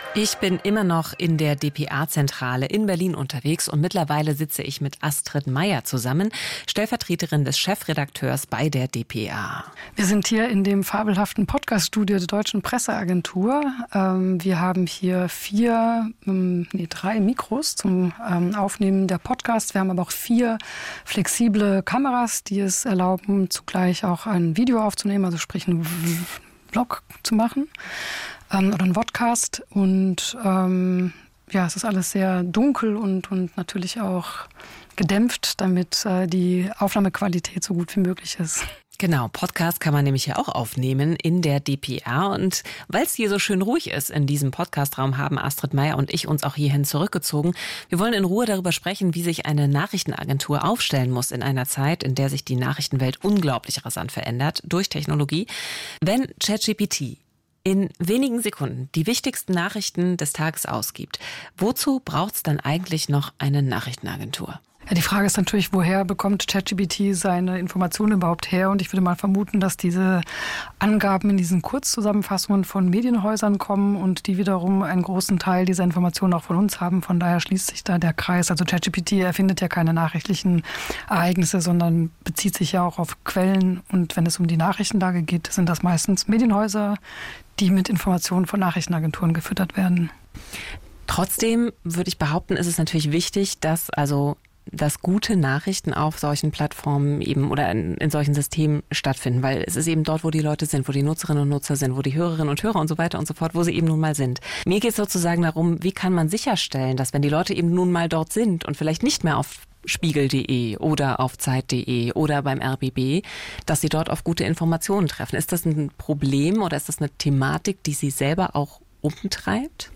Ich bin immer noch in der dpa-Zentrale in Berlin unterwegs und mittlerweile sitze ich mit Astrid Meyer zusammen, Stellvertreterin des Chefredakteurs bei der dpa. Wir sind hier in dem fabelhaften Podcaststudio der Deutschen Presseagentur. Wir haben hier drei Mikros zum Aufnehmen der Podcasts. Wir haben aber auch 4 flexible Kameras, die es erlauben, zugleich auch ein Video aufzunehmen, also sprich einen Vlog zu machen. Oder ein Vodcast und es ist alles sehr dunkel und natürlich auch gedämpft, damit die Aufnahmequalität so gut wie möglich ist. Genau, Podcast kann man nämlich ja auch aufnehmen in der dpa und weil es hier so schön ruhig ist in diesem Podcastraum, haben Astrid Meyer und ich uns auch hierhin zurückgezogen. Wir wollen in Ruhe darüber sprechen, wie sich eine Nachrichtenagentur aufstellen muss in einer Zeit, in der sich die Nachrichtenwelt unglaublich rasant verändert durch Technologie. Wenn ChatGPT in wenigen Sekunden die wichtigsten Nachrichten des Tages ausgibt, wozu braucht es dann eigentlich noch eine Nachrichtenagentur? Ja, die Frage ist natürlich, woher bekommt ChatGPT seine Informationen überhaupt her? Und ich würde mal vermuten, dass diese Angaben in diesen Kurzzusammenfassungen von Medienhäusern kommen und die wiederum einen großen Teil dieser Informationen auch von uns haben. Von daher schließt sich da der Kreis. Also ChatGPT erfindet ja keine nachrichtlichen Ereignisse, sondern bezieht sich ja auch auf Quellen. Und wenn es um die Nachrichtenlage geht, sind das meistens Medienhäuser, die mit Informationen von Nachrichtenagenturen gefüttert werden. Trotzdem würde ich behaupten, ist es natürlich wichtig, dass gute Nachrichten auf solchen Plattformen eben oder in solchen Systemen stattfinden, weil es ist eben dort, wo die Leute sind, wo die Nutzerinnen und Nutzer sind, wo die Hörerinnen und Hörer und so weiter und so fort, wo sie eben nun mal sind. Mir geht es sozusagen darum, wie kann man sicherstellen, dass wenn die Leute eben nun mal dort sind und vielleicht nicht mehr auf Spiegel.de oder auf Zeit.de oder beim RBB, dass sie dort auf gute Informationen treffen. Ist das ein Problem oder ist das eine Thematik, die Sie selber auch umtreibt?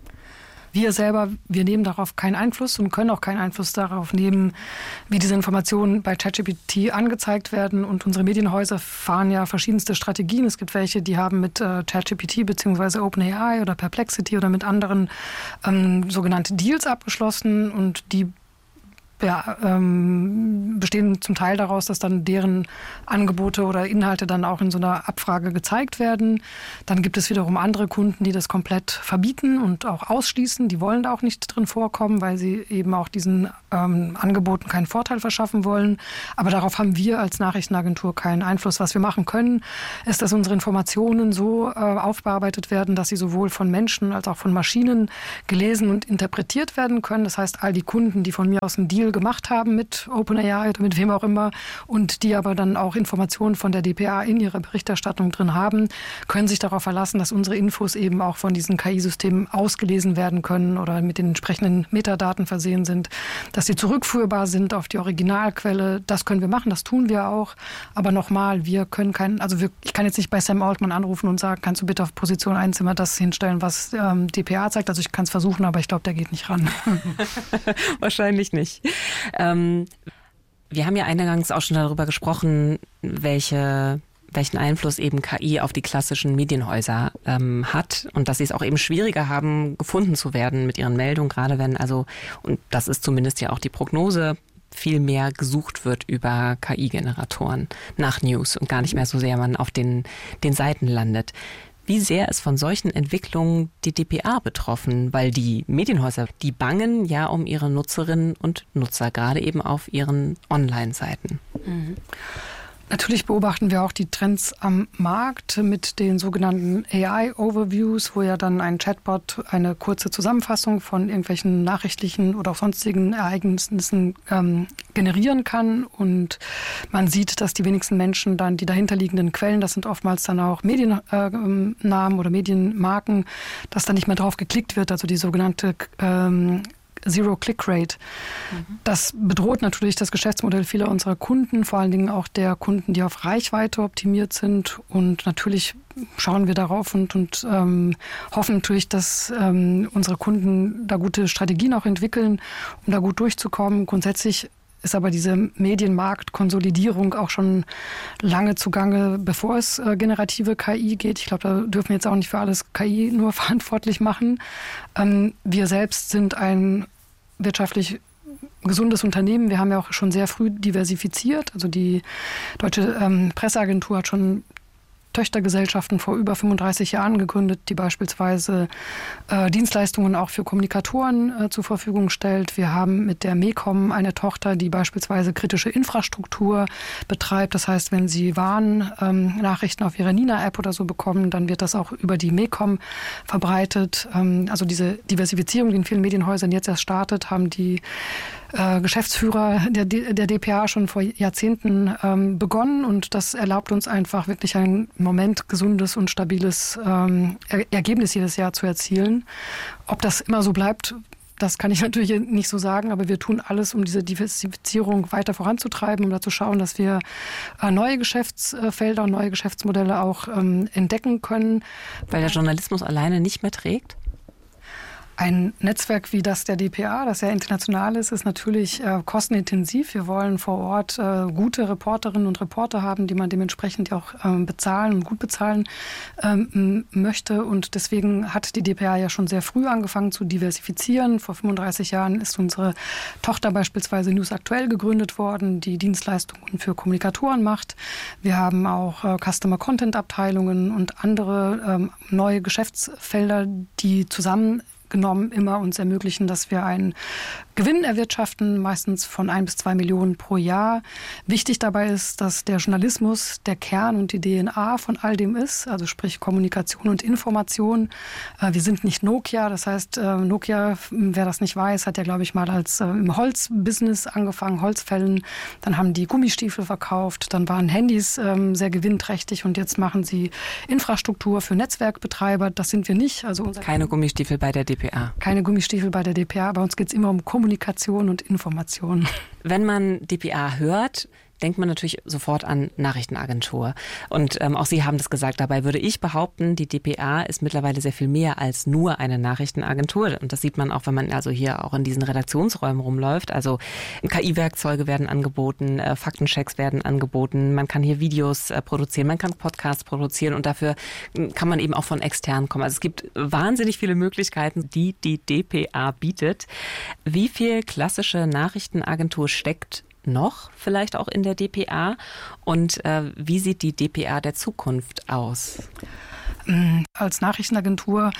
Wir nehmen darauf keinen Einfluss und können auch keinen Einfluss darauf nehmen, wie diese Informationen bei ChatGPT angezeigt werden. Und unsere Medienhäuser fahren ja verschiedenste Strategien. Es gibt welche, die haben mit ChatGPT bzw. OpenAI oder Perplexity oder mit anderen sogenannte Deals abgeschlossen und die bestehen zum Teil daraus, dass dann deren Angebote oder Inhalte dann auch in so einer Abfrage gezeigt werden. Dann gibt es wiederum andere Kunden, die das komplett verbieten und auch ausschließen. Die wollen da auch nicht drin vorkommen, weil sie eben auch diesen Angeboten keinen Vorteil verschaffen wollen. Aber darauf haben wir als Nachrichtenagentur keinen Einfluss. Was wir machen können, ist, dass unsere Informationen so aufbearbeitet werden, dass sie sowohl von Menschen als auch von Maschinen gelesen und interpretiert werden können. Das heißt, all die Kunden, die von mir aus einen Deal gemacht haben mit OpenAI oder mit wem auch immer und die aber dann auch Informationen von der dpa in ihrer Berichterstattung drin haben, können sich darauf verlassen, dass unsere Infos eben auch von diesen KI-Systemen ausgelesen werden können oder mit den entsprechenden Metadaten versehen sind, dass sie zurückführbar sind auf die Originalquelle. Das können wir machen, das tun wir auch. Aber nochmal, ich kann jetzt nicht bei Sam Altman anrufen und sagen, kannst du bitte auf Position 1 immer das hinstellen, was dpa zeigt. Also ich kann es versuchen, aber ich glaube, der geht nicht ran. Wahrscheinlich nicht. Wir haben ja eingangs auch schon darüber gesprochen, welchen Einfluss eben KI auf die klassischen Medienhäuser hat und dass sie es auch eben schwieriger haben, gefunden zu werden mit ihren Meldungen, gerade wenn und das ist zumindest ja auch die Prognose, viel mehr gesucht wird über KI-Generatoren nach News und gar nicht mehr so sehr man auf den Seiten landet. Wie sehr ist von solchen Entwicklungen die dpa betroffen? Weil die Medienhäuser, die bangen ja um ihre Nutzerinnen und Nutzer, gerade eben auf ihren Online-Seiten. Mhm. Natürlich beobachten wir auch die Trends am Markt mit den sogenannten AI-Overviews, wo ja dann ein Chatbot eine kurze Zusammenfassung von irgendwelchen nachrichtlichen oder auch sonstigen Ereignissen generieren kann. Und man sieht, dass die wenigsten Menschen dann die dahinterliegenden Quellen, das sind oftmals dann auch Mediennamen oder Medienmarken, dass da nicht mehr drauf geklickt wird, also die sogenannte Zero-Click-Rate. Das bedroht natürlich das Geschäftsmodell vieler unserer Kunden, vor allen Dingen auch der Kunden, die auf Reichweite optimiert sind. Und natürlich schauen wir darauf und hoffen natürlich, dass unsere Kunden da gute Strategien auch entwickeln, um da gut durchzukommen. Grundsätzlich ist aber diese Medienmarktkonsolidierung auch schon lange zugange, bevor es generative KI geht. Ich glaube, da dürfen wir jetzt auch nicht für alles KI nur verantwortlich machen. Wir selbst sind ein wirtschaftlich gesundes Unternehmen. Wir haben ja auch schon sehr früh diversifiziert. Also die Deutsche Presseagentur hat schon Töchtergesellschaften vor über 35 Jahren gegründet, die beispielsweise Dienstleistungen auch für Kommunikatoren zur Verfügung stellt. Wir haben mit der MECOM eine Tochter, die beispielsweise kritische Infrastruktur betreibt. Das heißt, wenn Sie Warnnachrichten auf Ihre Nina-App oder so bekommen, dann wird das auch über die MECOM verbreitet. Also diese Diversifizierung, die in vielen Medienhäusern jetzt erst startet, haben die Geschäftsführer der dpa schon vor Jahrzehnten begonnen, und das erlaubt uns einfach wirklich ein im Moment gesundes und stabiles Ergebnis jedes Jahr zu erzielen. Ob das immer so bleibt, das kann ich natürlich nicht so sagen, aber wir tun alles, um diese Diversifizierung weiter voranzutreiben, um da zu schauen, dass wir neue Geschäftsfelder und neue Geschäftsmodelle auch entdecken können. Weil der Journalismus alleine nicht mehr trägt? Ein Netzwerk wie das der dpa, das ja international ist natürlich kostenintensiv. Wir wollen vor Ort gute Reporterinnen und Reporter haben, die man dementsprechend auch bezahlen und gut bezahlen möchte. Und deswegen hat die dpa ja schon sehr früh angefangen zu diversifizieren. Vor 35 Jahren ist unsere Tochter beispielsweise News Aktuell gegründet worden, die Dienstleistungen für Kommunikatoren macht. Wir haben auch Customer Content Abteilungen und andere neue Geschäftsfelder, die zusammengenommen immer uns ermöglichen, dass wir einen Gewinn erwirtschaften, meistens von 1 bis 2 Millionen pro Jahr. Wichtig dabei ist, dass der Journalismus der Kern und die DNA von all dem ist, also sprich Kommunikation und Information. Wir sind nicht Nokia, das heißt, Nokia, wer das nicht weiß, hat ja, glaube ich, mal als im Holzbusiness angefangen, Holzfällen. Dann haben die Gummistiefel verkauft, dann waren Handys sehr gewinnträchtig, und jetzt machen sie Infrastruktur für Netzwerkbetreiber. Das sind wir nicht. Also keine Gummistiefel bei der dpa. Keine Gummistiefel bei der dpa. Bei uns geht es immer um Kommunikation und Information. Wenn man dpa hört, denkt man natürlich sofort an Nachrichtenagentur. Und auch Sie haben das gesagt, dabei würde ich behaupten, die dpa ist mittlerweile sehr viel mehr als nur eine Nachrichtenagentur. Und das sieht man auch, wenn man also hier auch in diesen Redaktionsräumen rumläuft. Also KI-Werkzeuge werden angeboten, Faktenchecks werden angeboten, man kann hier Videos produzieren, man kann Podcasts produzieren, und dafür kann man eben auch von extern kommen. Also es gibt wahnsinnig viele Möglichkeiten, die die dpa bietet. Wie viel klassische Nachrichtenagentur steckt noch vielleicht auch in der dpa, und wie sieht die dpa der Zukunft aus? Als Nachrichtenagentur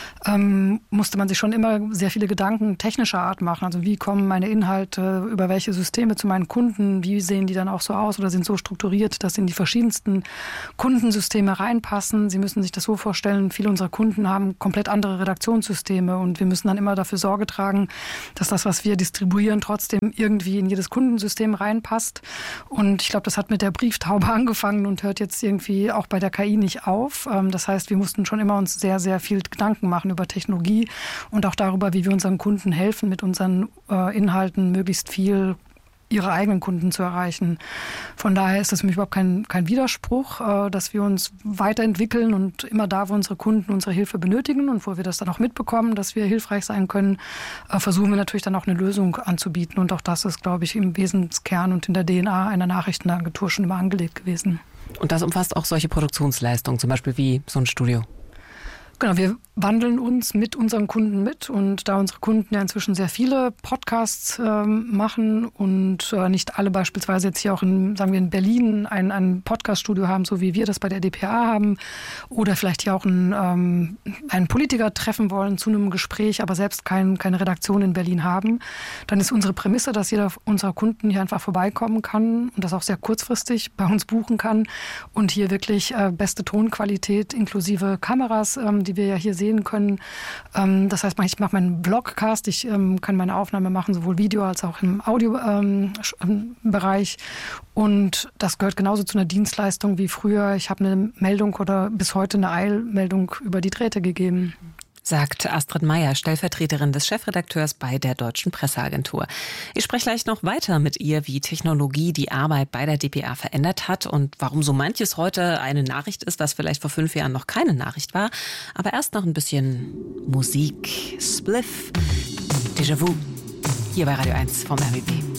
musste man sich schon immer sehr viele Gedanken technischer Art machen. Also wie kommen meine Inhalte über welche Systeme zu meinen Kunden? Wie sehen die dann auch so aus oder sind so strukturiert, dass in die verschiedensten Kundensysteme reinpassen? Sie müssen sich das so vorstellen, viele unserer Kunden haben komplett andere Redaktionssysteme, und wir müssen dann immer dafür Sorge tragen, dass das, was wir distribuieren, trotzdem irgendwie in jedes Kundensystem reinpasst. Und ich glaube, das hat mit der Brieftaube angefangen und hört jetzt irgendwie auch bei der KI nicht auf. Das heißt, wir mussten schon immer uns sehr, sehr viel Gedanken machen über Technologie und auch darüber, wie wir unseren Kunden helfen, mit unseren Inhalten möglichst viel ihre eigenen Kunden zu erreichen. Von daher ist das für mich überhaupt kein Widerspruch, dass wir uns weiterentwickeln und immer da, wo unsere Kunden unsere Hilfe benötigen und wo wir das dann auch mitbekommen, dass wir hilfreich sein können, versuchen wir natürlich dann auch eine Lösung anzubieten. Und auch das ist, glaube ich, im Wesenskern und in der DNA einer Nachrichtenagentur schon immer angelegt gewesen. Und das umfasst auch solche Produktionsleistungen, zum Beispiel wie so ein Studio? Genau, wir wandeln uns mit unseren Kunden mit, und da unsere Kunden ja inzwischen sehr viele Podcasts machen und nicht alle beispielsweise jetzt hier auch sagen wir in Berlin ein Podcaststudio haben, so wie wir das bei der dpa haben, oder vielleicht hier auch einen Politiker treffen wollen zu einem Gespräch, aber selbst keine Redaktion in Berlin haben, dann ist unsere Prämisse, dass jeder unserer Kunden hier einfach vorbeikommen kann und das auch sehr kurzfristig bei uns buchen kann und hier wirklich beste Tonqualität inklusive Kameras, die wir ja hier sehen können. Das heißt, ich mache meinen Vlogcast, ich kann meine Aufnahme machen, sowohl Video als auch im Audiobereich. Und das gehört genauso zu einer Dienstleistung wie früher. Ich habe eine Meldung oder bis heute eine Eilmeldung über die Drähte gegeben. Sagt Astrid Meier, Stellvertreterin des Chefredakteurs bei der Deutschen Presseagentur. Ich spreche gleich noch weiter mit ihr, wie Technologie die Arbeit bei der dpa verändert hat und warum so manches heute eine Nachricht ist, was vielleicht vor 5 Jahren noch keine Nachricht war. Aber erst noch ein bisschen Musik. Spliff, Déjà-vu, hier bei Radio 1 vom RBB.